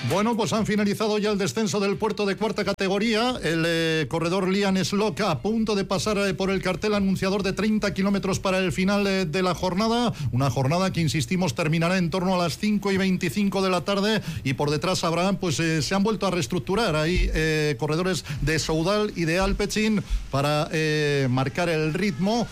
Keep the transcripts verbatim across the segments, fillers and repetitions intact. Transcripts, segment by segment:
Bueno, pues han finalizado ya el descenso del Puerto de cuarta categoría. El eh, corredor Lian Slock a punto de pasar eh, por el cartel anunciador de treinta kilómetros para el final eh, de la jornada. Una jornada que, insistimos, terminará en torno a las cinco y veinticinco de la tarde. Y por detrás, Abraham, pues eh, se han vuelto a reestructurar ahí eh, corredores de Soudal y de Alpecin para eh, marcar el ritmo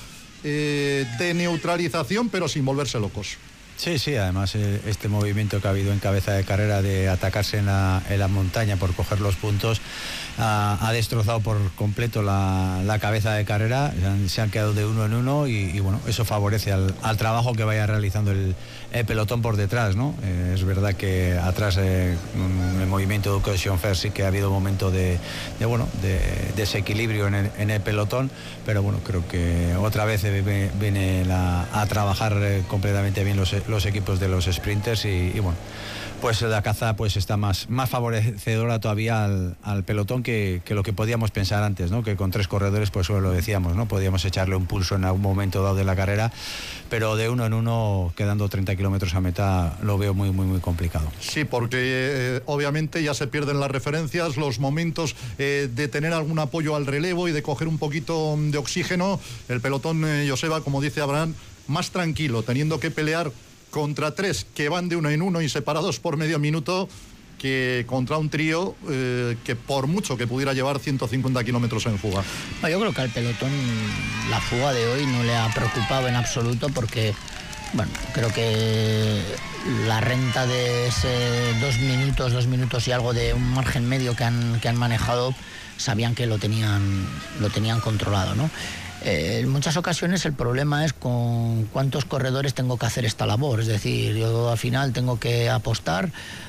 eh, de neutralización, pero sin volverse locos. Sí, sí, además eh, este movimiento que ha habido en cabeza de carrera de atacarse en la, en la montaña por coger los puntos ha, ha destrozado por completo la, la cabeza de carrera. Se han, se han quedado de uno en uno y, y bueno, eso favorece al, al trabajo que vaya realizando el, el pelotón por detrás, ¿no? Eh, es verdad que atrás eh, en el movimiento de Cohesion First sí que ha habido un momento de, de bueno, de, de desequilibrio en el, en el pelotón, pero bueno, creo que otra vez viene, viene la, a trabajar eh, completamente bien los los equipos de los sprinters y, y bueno, pues la caza pues está más, más favorecedora todavía al, al pelotón que, que lo que podíamos pensar antes, ¿no? Que con tres corredores pues lo decíamos, ¿no? Podíamos echarle un pulso en algún momento dado de la carrera, pero de uno en uno, quedando treinta kilómetros a meta, lo veo muy, muy, muy complicado. Sí, porque eh, obviamente ya se pierden las referencias, los momentos eh, de tener algún apoyo al relevo y de coger un poquito de oxígeno. El pelotón, eh, Joseba, como dice Abraham, más tranquilo, teniendo que pelear contra tres que van de uno en uno y separados por medio minuto, que contra un trío eh, que por mucho que pudiera llevar ciento cincuenta kilómetros en fuga. Yo creo que al pelotón la fuga de hoy no le ha preocupado en absoluto, porque bueno, creo que la renta de ese dos minutos, dos minutos y algo de un margen medio que han, que han manejado, sabían que lo tenían, lo tenían controlado, ¿no? Eh, en muchas ocasiones el problema es con cuántos corredores tengo que hacer esta labor, es decir, yo al final tengo que apostar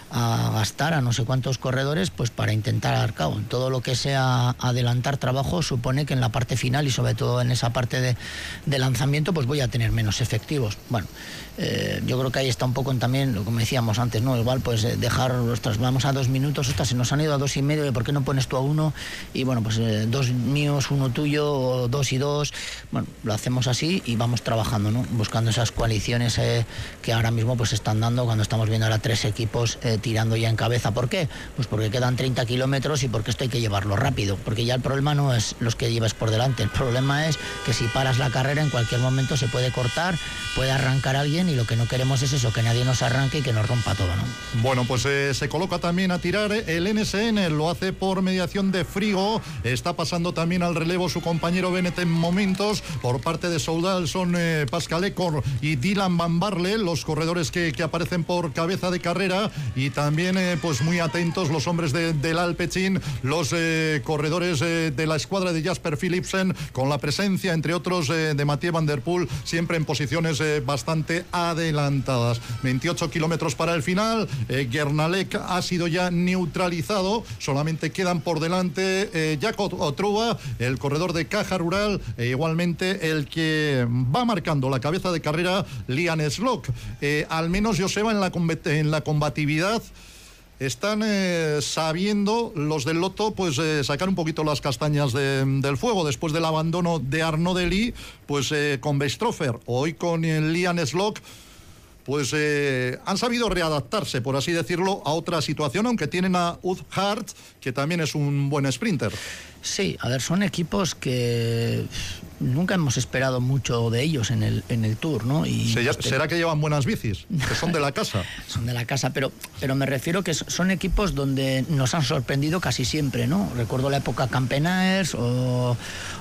a gastar a no sé cuántos corredores pues para intentar dar cabo. Todo lo que sea adelantar trabajo supone que en la parte final y sobre todo en esa parte de, de lanzamiento pues voy a tener menos efectivos. Bueno, eh, yo creo que ahí está un poco en también, como decíamos antes, ¿no? Igual pues eh, dejar, ostras, vamos a dos minutos, ostras, se nos han ido a dos y medio, ¿por qué no pones tú a uno? Y bueno, pues eh, dos míos, uno tuyo, o dos y dos. Bueno, lo hacemos así y vamos trabajando, ¿no? Buscando esas coaliciones eh, que ahora mismo pues están dando cuando estamos viendo ahora tres equipos eh, tirando ya en cabeza. ¿Por qué? Pues porque quedan treinta kilómetros y porque esto hay que llevarlo rápido, porque ya el problema no es los que llevas por delante, el problema es que si paras la carrera en cualquier momento se puede cortar, puede arrancar alguien y lo que no queremos es eso, que nadie nos arranque y que nos rompa todo, ¿no? Bueno, pues eh, se coloca también a tirar el N S N, lo hace por mediación de Frigo, está pasando también al relevo su compañero Bennett en momentos. Por parte de Soudal son eh, Pascal Ecor y Dylan Van Barle los corredores que, que aparecen por cabeza de carrera, y también eh, pues muy atentos los hombres de, del Alpecin, los eh, corredores eh, de la escuadra de Jasper Philipsen, con la presencia entre otros eh, de Mathieu Van Der Poel, siempre en posiciones eh, bastante adelantadas. veintiocho kilómetros para el final, eh, Guernalec ha sido ya neutralizado, solamente quedan por delante eh, Jacob Otrova, el corredor de Caja Rural, e igualmente el que va marcando la cabeza de carrera, Lian Slock. Eh, al menos, Joseba, en la, en la combatividad están eh, sabiendo los del Lotto pues eh, sacar un poquito las castañas de, del fuego después del abandono de Arnaud Delis, pues eh, con Weistrofer, hoy con eh, Lian Slock, pues eh, han sabido readaptarse, por así decirlo, a otra situación, aunque tienen a Wout Hart, que también es un buen sprinter. Sí, a ver, son equipos que nunca hemos esperado mucho de ellos en el, en el Tour, ¿no? Y ¿Será, este... ¿Será que llevan buenas bicis? Que son de la casa. Son de la casa, pero, pero me refiero que son equipos donde nos han sorprendido casi siempre, ¿no? Recuerdo la época Campenaers o,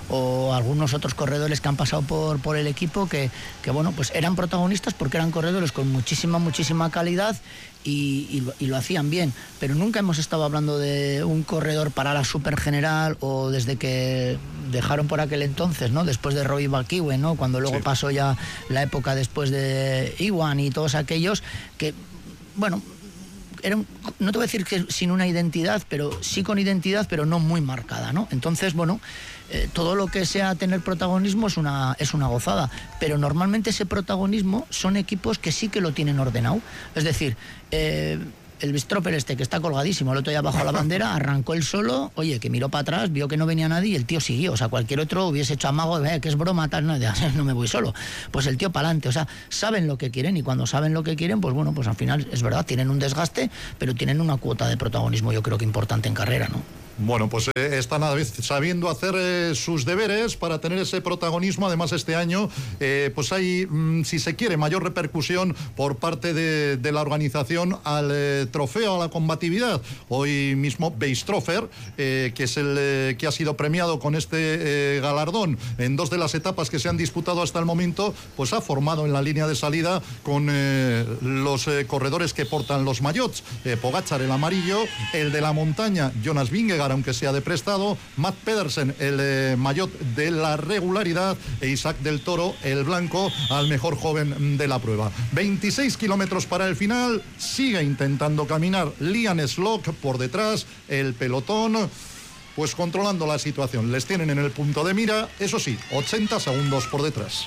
o algunos otros corredores que han pasado por, por el equipo que, que, bueno, pues eran protagonistas porque eran corredores con muchísima, muchísima calidad y, y, lo, y lo hacían bien, pero nunca hemos estado hablando de un corredor para la super general o desde que dejaron por aquel entonces, ¿no? Después de Roy McEwen, ¿no? Cuando luego sí. pasó ya la época después de Iwan y todos aquellos que, bueno, era un, no te voy a decir que sin una identidad, pero sí con identidad, pero no muy marcada, ¿no? Entonces, bueno, eh, todo lo que sea tener protagonismo es una, es una gozada, pero normalmente ese protagonismo son equipos que sí que lo tienen ordenado. Es decir, eh, el Bistropper este que está colgadísimo, el otro ya bajó la bandera, arrancó él solo, oye, que miró para atrás, vio que no venía nadie y el tío siguió. O sea, cualquier otro hubiese hecho amago, eh, que es broma, tal, no, ya, no me voy solo. Pues el tío para adelante, o sea, saben lo que quieren y cuando saben lo que quieren, pues bueno, pues al final es verdad, tienen un desgaste, pero tienen una cuota de protagonismo yo creo que importante en carrera, ¿no? Bueno, pues eh, están a la vez sabiendo hacer eh, sus deberes para tener ese protagonismo. Además, este año, eh, pues hay, mmm, si se quiere, mayor repercusión por parte de, de la organización al eh, trofeo, a la combatividad. Hoy mismo, Beistrofer, eh, que es el eh, que ha sido premiado con este eh, galardón en dos de las etapas que se han disputado hasta el momento, pues ha formado en la línea de salida con eh, los eh, corredores que portan los maillots. Eh, Pogačar, el amarillo, el de la montaña, Jonas Vingegaard, aunque sea de prestado, Matt Pedersen, el eh, maillot de la regularidad, e Isaac del Toro, el blanco, al mejor joven de la prueba. veintiséis kilómetros para el final, sigue intentando caminar Liam Slock por detrás, el pelotón pues controlando la situación, les tienen en el punto de mira, eso sí, ochenta segundos por detrás.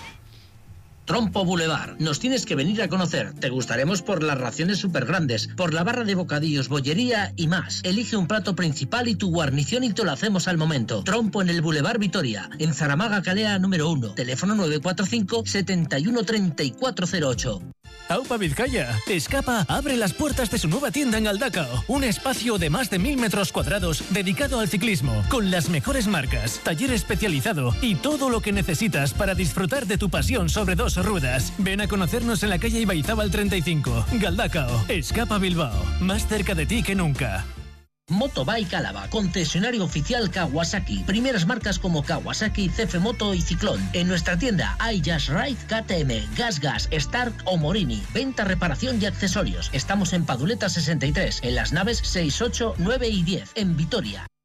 Trompo Boulevard. Nos tienes que venir a conocer. Te gustaremos por las raciones súper grandes, por la barra de bocadillos, bollería y más. Elige un plato principal y tu guarnición y te lo hacemos al momento. Trompo en el Boulevard Vitoria, en Zaramaga Calea número uno. Teléfono nueve cuatro cinco, setenta y uno, treinta y cuatro cero ocho. Aupa Vizcaya. Escapa abre las puertas de su nueva tienda en Galdacao. Un espacio de más de mil metros cuadrados dedicado al ciclismo, con las mejores marcas, taller especializado y todo lo que necesitas para disfrutar de tu pasión sobre dos ruedas. Ven a conocernos en la calle Ibaizábal treinta y cinco. Galdacao. Escapa Bilbao. Más cerca de ti que nunca. Motobike Álava, concesionario oficial Kawasaki. Primeras marcas como Kawasaki, C F Moto y Ciclón. En nuestra tienda hay Just Ride, K T M, Gas Gas, Stark o Morini. Venta, reparación y accesorios. Estamos en Paduleta sesenta y tres, en las naves seis, ocho, nueve y diez, en Vitoria.